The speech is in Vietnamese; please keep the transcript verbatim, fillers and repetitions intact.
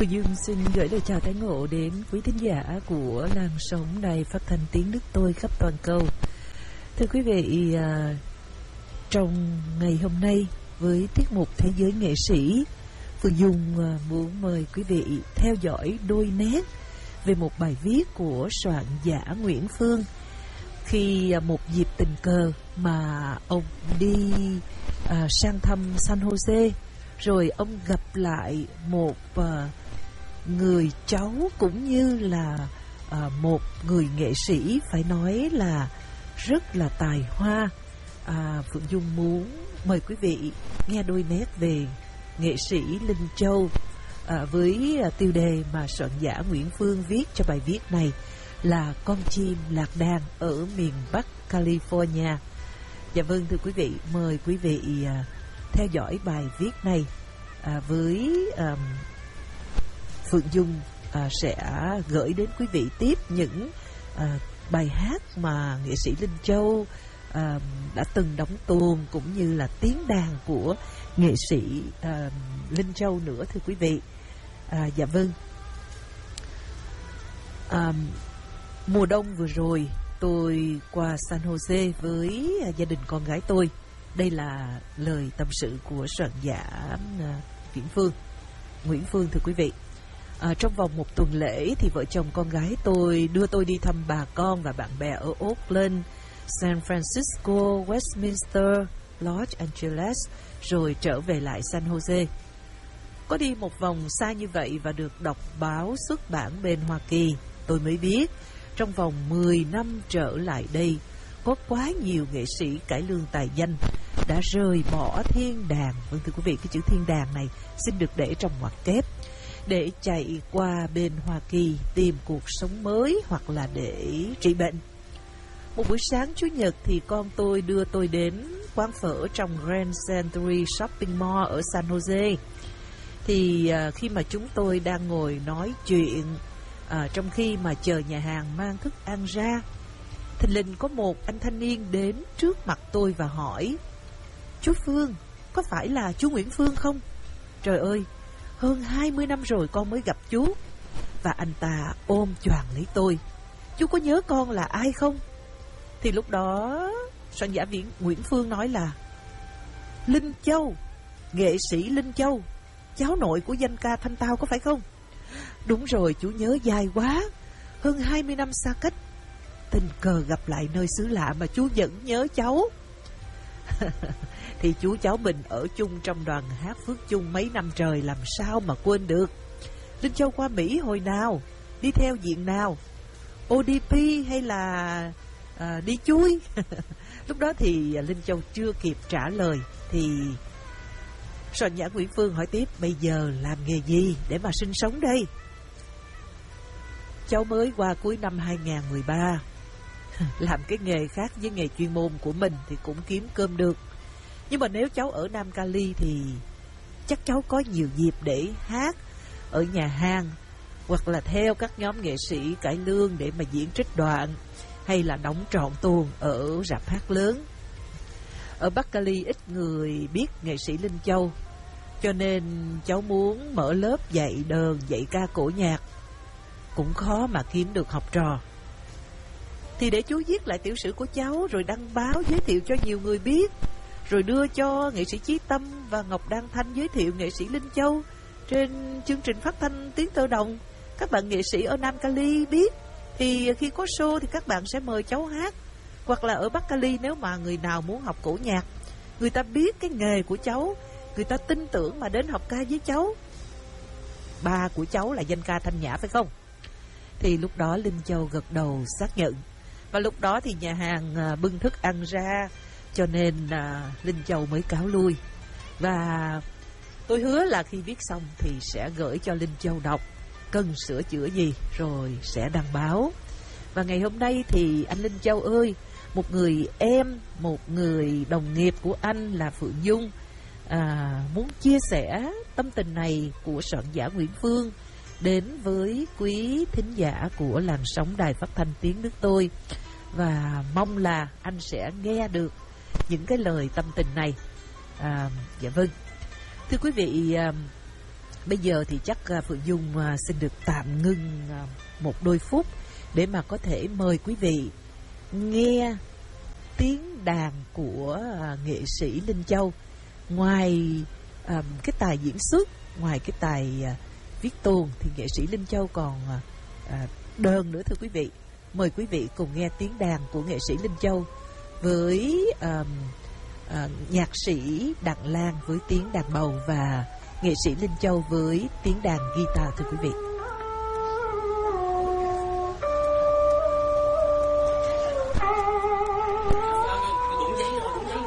Phương Dương xin gửi lời chào tái ngộ đến quý thính giả của làn sóng đài phát thanh tiếng nước tôi khắp toàn cầu. Thưa quý vị, à, trong ngày hôm nay với tiết mục Thế giới nghệ sĩ, Phương Dung à, muốn mời quý vị theo dõi đôi nét về một bài viết của soạn giả Nguyễn Phương. Khi à, một dịp tình cờ mà ông đi à, sang thăm San Jose, rồi ông gặp lại một à, người cháu cũng như là à, một người nghệ sĩ phải nói là rất là tài hoa. à, Phượng Dung muốn mời quý vị nghe đôi nét về nghệ sĩ Linh Châu à, với à, tiêu đề mà soạn giả Nguyễn Phương viết cho bài viết này là Con chim lạc đàn ở miền Bắc California. Dạ vâng, thưa quý vị, mời quý vị à, theo dõi bài viết này à, với à, Phượng Dung à, sẽ gửi đến quý vị tiếp những à, bài hát mà nghệ sĩ Linh Châu à, đã từng đóng tuồng, cũng như là tiếng đàn của nghệ sĩ à, Linh Châu nữa, thưa quý vị. à, Dạ vâng, à, mùa đông vừa rồi tôi qua San Jose với à, gia đình con gái tôi. Đây là lời tâm sự của soạn giả à, Nguyễn Phương Nguyễn Phương thưa quý vị. À, trong vòng một tuần lễ thì vợ chồng con gái tôi đưa tôi đi thăm bà con và bạn bè ở Oakland, San Francisco, Westminster, Los Angeles, rồi trở về lại San Jose. Có đi một vòng xa như vậy và được đọc báo xuất bản bên Hoa Kỳ, tôi mới biết trong vòng mười năm trở lại đây có quá nhiều nghệ sĩ cải lương tài danh đã rời bỏ thiên đàng. Vâng, thưa quý vị, cái chữ thiên đàng này xin được để trong ngoặc kép, để chạy qua bên Hoa Kỳ tìm cuộc sống mới hoặc là để trị bệnh. Một buổi sáng Chủ nhật thì con tôi đưa tôi đến quán phở trong Grand Century Shopping Mall ở San Jose. Thì à, khi mà chúng tôi đang ngồi nói chuyện à, trong khi mà chờ nhà hàng mang thức ăn ra, thình lình có một anh thanh niên đến trước mặt tôi và hỏi: "Chú Phương, có phải là chú Nguyễn Phương không?" Trời ơi, hơn hai mươi năm rồi con mới gặp chú. Và anh ta ôm choàng lấy tôi: "Chú có nhớ con là ai không?" Thì lúc đó soạn giả viên Nguyễn Phương nói là: "Linh Châu, nghệ sĩ Linh Châu, cháu nội của danh ca Thanh Tao có phải không?" "Đúng rồi, chú nhớ dài quá, hơn hai mươi năm xa cách, tình cờ gặp lại nơi xứ lạ mà chú vẫn nhớ cháu." Thì chú cháu mình ở chung trong đoàn hát Phước Chung mấy năm trời, làm sao mà quên được. Linh Châu qua Mỹ hồi nào, đi theo diện nào, ô đê pê hay là à, đi chui? Lúc đó thì Linh Châu chưa kịp trả lời thì soạn giả Nguyễn Phương hỏi tiếp: "Bây giờ làm nghề gì để mà sinh sống đây?" "Cháu mới qua cuối năm hai không một ba, làm cái nghề khác với nghề chuyên môn của mình thì cũng kiếm cơm được. Nhưng mà nếu cháu ở Nam Cali thì chắc cháu có nhiều dịp để hát ở nhà hàng, hoặc là theo các nhóm nghệ sĩ cải lương để mà diễn trích đoạn, hay là đóng trọn tuồng ở rạp hát lớn. Ở Bắc Cali ít người biết nghệ sĩ Linh Châu, cho nên cháu muốn mở lớp dạy đờn, dạy ca cổ nhạc, cũng khó mà kiếm được học trò. Thì để chú viết lại tiểu sử của cháu rồi đăng báo giới thiệu cho nhiều người biết, rồi đưa cho nghệ sĩ Chí Tâm và Ngọc Đan Thanh giới thiệu nghệ sĩ Linh Châu trên chương trình phát thanh Tiếng Tơ Đồng. Các bạn nghệ sĩ ở Nam Cali biết, thì khi có show thì các bạn sẽ mời cháu hát. Hoặc là ở Bắc Cali, nếu mà người nào muốn học cổ nhạc, người ta biết cái nghề của cháu, người ta tin tưởng mà đến học ca với cháu. Ba của cháu là danh ca Thanh Nhã phải không?" Thì lúc đó Linh Châu gật đầu xác nhận. Và lúc đó thì nhà hàng à, bưng thức ăn ra, cho nên à, Linh Châu mới cáo lui. Và tôi hứa là khi viết xong thì sẽ gửi cho Linh Châu đọc cần sửa chữa gì, rồi sẽ đăng báo. Và ngày hôm nay thì anh Linh Châu ơi, một người em, một người đồng nghiệp của anh là Phượng Dung à, muốn chia sẻ tâm tình này của soạn giả Nguyễn Phương đến với quý thính giả của làn sóng đài phát thanh Tiếng Nước Tôi, và mong là anh sẽ nghe được những cái lời tâm tình này. à, Dạ vâng, thưa quý vị, à, Bây giờ thì chắc Phượng Dung xin được tạm ngưng một đôi phút để mà có thể mời quý vị nghe tiếng đàn của nghệ sĩ Linh Châu. Ngoài um, cái tài diễn xuất, ngoài cái tài uh, viết tuồng thì nghệ sĩ Linh Châu còn uh, đờn nữa thưa quý vị. Mời quý vị cùng nghe tiếng đàn của nghệ sĩ Linh Châu với um, uh, nhạc sĩ Đặng Lan với tiếng đàn bầu và nghệ sĩ Linh Châu với tiếng đàn guitar thưa quý vị.